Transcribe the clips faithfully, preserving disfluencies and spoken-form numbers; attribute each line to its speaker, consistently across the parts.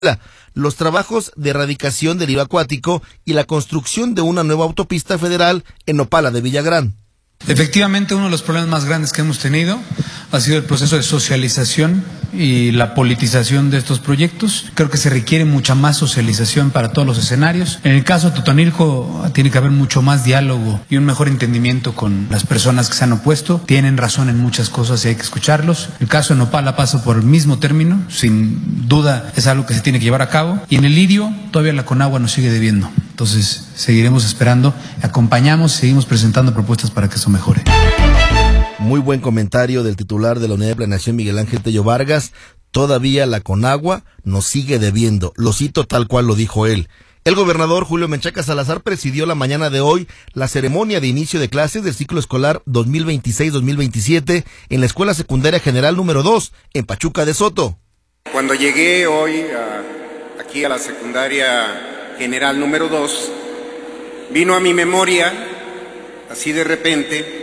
Speaker 1: los trabajos de erradicación del hilo acuático y la construcción de una nueva autopista federal en Nopala de Villagrán.
Speaker 2: Efectivamente, uno de los problemas más grandes que hemos tenido ha sido el proceso de socialización y la politización de estos proyectos. Creo que se requiere mucha más socialización para todos los escenarios. En el caso de Totonilco tiene que haber mucho más diálogo y un mejor entendimiento con las personas que se han opuesto. Tienen razón en muchas cosas y hay que escucharlos. El caso de Nopala pasa por el mismo término, sin duda es algo que se tiene que llevar a cabo. Y en el lidio todavía la Conagua nos sigue debiendo. Entonces seguiremos esperando, acompañamos, seguimos presentando propuestas para que eso mejore.
Speaker 1: Muy buen comentario del titular de la Unidad de Planeación, Miguel Ángel Tello Vargas. Todavía la Conagua nos sigue debiendo. Lo cito tal cual lo dijo él. El gobernador Julio Menchaca Salazar presidió la mañana de hoy la ceremonia de inicio de clases del ciclo escolar dos mil veintiséis dos mil veintisiete en la Escuela Secundaria General número dos en Pachuca de Soto.
Speaker 3: Cuando llegué hoy a, aquí a la Secundaria General número dos, vino a mi memoria, así de repente,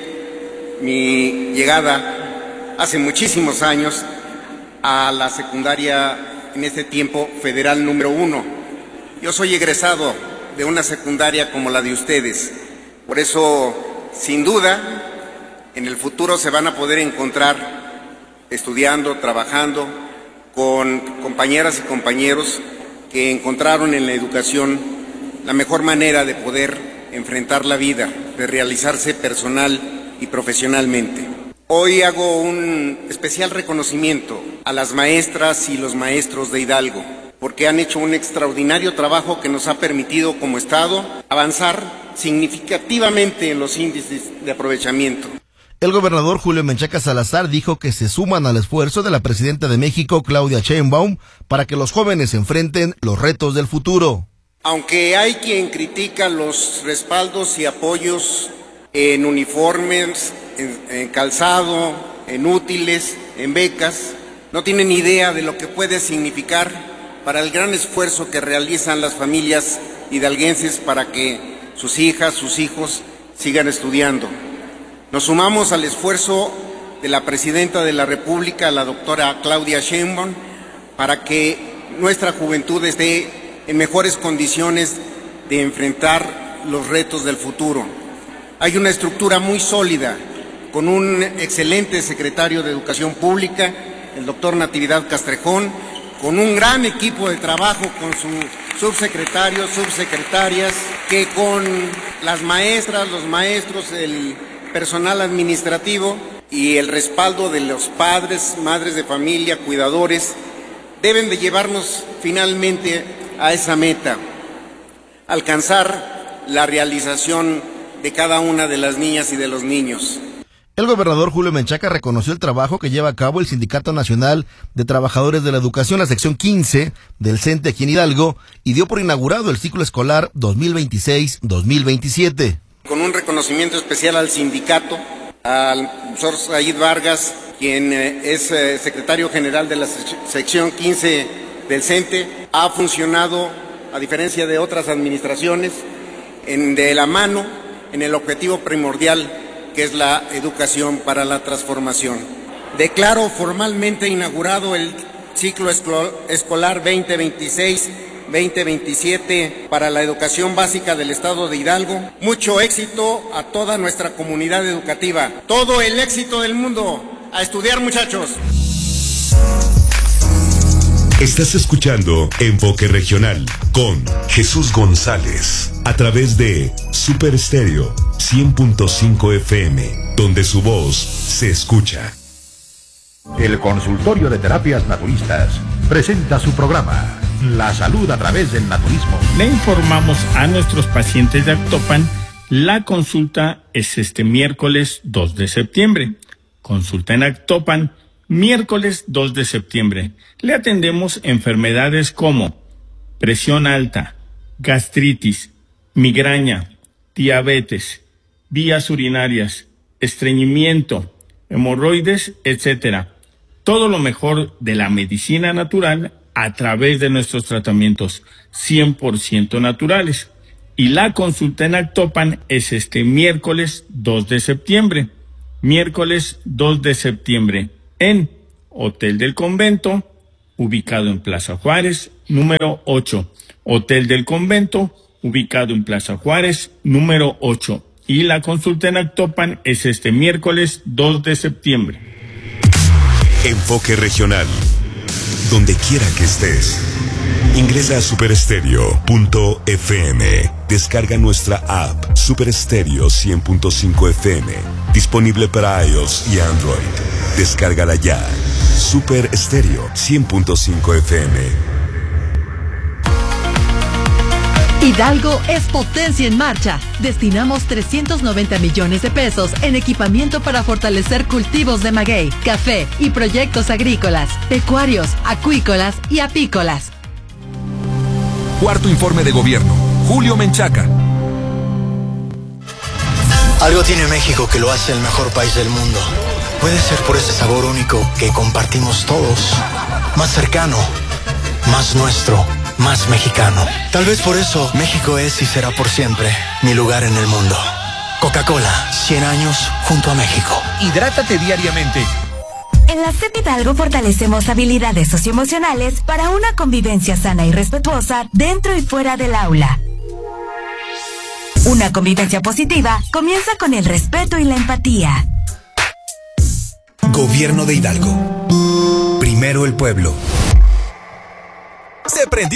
Speaker 3: mi llegada hace muchísimos años a la secundaria, en ese tiempo, Federal número uno. Yo soy egresado de una secundaria como la de ustedes. Por eso, sin duda, en el futuro se van a poder encontrar estudiando, trabajando con compañeras y compañeros que encontraron en la educación la mejor manera de poder enfrentar la vida, de realizarse personal y profesionalmente. Hoy hago un especial reconocimiento a las maestras y los maestros de Hidalgo, porque han hecho un extraordinario trabajo que nos ha permitido como Estado avanzar significativamente en los índices de aprovechamiento.
Speaker 1: El gobernador Julio Menchaca Salazar dijo que se suman al esfuerzo de la presidenta de México, Claudia Sheinbaum, para que los jóvenes enfrenten los retos del futuro.
Speaker 3: Aunque hay quien critica los respaldos y apoyos en uniformes, en, en calzado, en útiles, en becas, no tienen idea de lo que puede significar para el gran esfuerzo que realizan las familias hidalguenses para que sus hijas, sus hijos sigan estudiando. Nos sumamos al esfuerzo de la presidenta de la República, la doctora Claudia Sheinbaum, para que nuestra juventud esté en mejores condiciones de enfrentar los retos del futuro. Hay una estructura muy sólida, con un excelente secretario de Educación Pública, el doctor Natividad Castrejón, con un gran equipo de trabajo con sus subsecretarios, subsecretarias, que con las maestras, los maestros, el personal administrativo y el respaldo de los padres, madres de familia, cuidadores, deben de llevarnos finalmente a esa meta, alcanzar la realización de cada una de las niñas y de los niños.
Speaker 1: El gobernador Julio Menchaca reconoció el trabajo que lleva a cabo el Sindicato Nacional de Trabajadores de la Educación, la sección quince del CENTE aquí en Hidalgo, y dio por inaugurado el ciclo escolar dos mil veintiséis dos mil veintisiete.
Speaker 3: Con un reconocimiento especial al sindicato, al profesor Said Vargas, quien es secretario general de la sección quince del CENTE, ha funcionado, a diferencia de otras administraciones, en, de la mano en el objetivo primordial que es la educación para la transformación. Declaro formalmente inaugurado el ciclo escolar veinte veintiséis veinte veintisiete para la educación básica del Estado de Hidalgo. Mucho éxito a toda nuestra comunidad educativa. Todo el éxito del mundo. A estudiar, muchachos.
Speaker 4: Estás escuchando Enfoque Regional con Jesús González a través de Super Estéreo cien punto cinco F M, donde su voz se escucha.
Speaker 5: El Consultorio de Terapias Naturistas presenta su programa La Salud a través del Naturismo.
Speaker 6: Le informamos a nuestros pacientes de Actopan, la consulta es este miércoles dos de septiembre. Consulta en Actopan, miércoles dos de septiembre. Le atendemos enfermedades como presión alta, gastritis, migraña, diabetes, vías urinarias, estreñimiento, hemorroides, etcétera. Todo lo mejor de la medicina natural a través de nuestros tratamientos cien por ciento naturales. Y la consulta en Actopan es este miércoles dos de septiembre. Miércoles dos de septiembre en Hotel del Convento, ubicado en Plaza Juárez, número ocho. Hotel del Convento, ubicado en Plaza Juárez, número ocho. Y la consulta en Actopan es este miércoles dos de septiembre.
Speaker 4: Enfoque Regional. Donde quiera que estés. Ingresa a super estéreo punto f m. Descarga nuestra app Super Estéreo cien punto cinco F M. Disponible para iOS y Android. Descárgala ya. Super Estéreo cien punto cinco F M.
Speaker 7: Hidalgo es potencia en marcha. Destinamos trescientos noventa millones de pesos en equipamiento para fortalecer cultivos de maguey, café y proyectos agrícolas, pecuarios, acuícolas y apícolas.
Speaker 8: Cuarto informe de gobierno. Julio Menchaca.
Speaker 9: Algo tiene México que lo hace el mejor país del mundo. Puede ser por ese sabor único que compartimos todos. Más cercano, más nuestro, más mexicano. Tal vez por eso México es y será por siempre mi lugar en el mundo. Coca-Cola, cien años junto a México.
Speaker 8: Hidrátate diariamente.
Speaker 10: En la C E P Hidalgo fortalecemos habilidades socioemocionales para una convivencia sana y respetuosa dentro y fuera del aula. Una convivencia positiva comienza con el respeto y la empatía.
Speaker 11: Gobierno de Hidalgo. Primero el pueblo.
Speaker 8: Se prendió